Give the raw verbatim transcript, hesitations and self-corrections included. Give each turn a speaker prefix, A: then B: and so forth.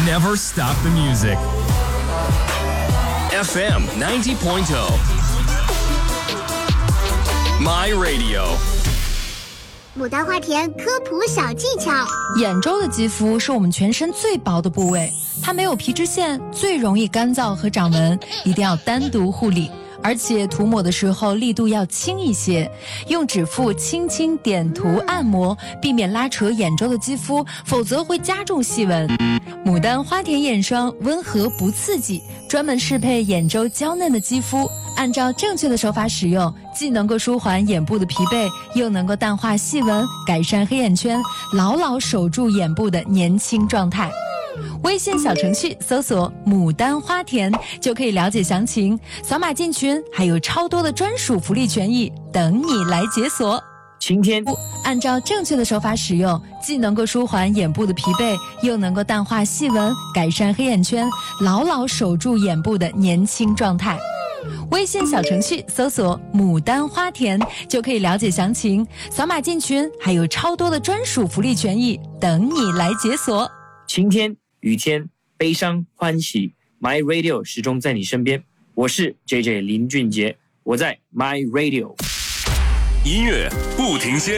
A: Never stop the music. F M ninety point oh. My Radio.
B: 牡丹花田科普小技巧。
C: 眼周的肌肤是我们全身最薄的部位，它没有皮脂腺，最容易干燥和长纹，一定要单独护理。而且涂抹的时候力度要轻一些，用指腹轻轻点涂按摩，避免拉扯眼周的肌肤，否则会加重细纹。牡丹花田眼霜温和不刺激，专门适配眼周娇嫩的肌肤，按照正确的手法使用，既能够舒缓眼部的疲惫，又能够淡化细纹，改善黑眼圈，牢牢守住眼部的年轻状态。微信小程序搜索牡丹花田就可以了解详情，扫码进群还有超多的专属福利权益等你来解锁。
D: 晴天
C: 按照正确的手法使用，既能够舒缓眼部的疲惫，又能够淡化细纹，改善黑眼圈，牢牢守住眼部的年轻状态。微信小程序搜索牡丹花田就可以了解详情，扫码进群还有超多的专属福利权益等你来解锁。
D: 晴天雨天悲伤欢喜 My Radio 始终在你身边，我是 J J 林俊杰，我在 My Radio。
A: 音乐不停歇，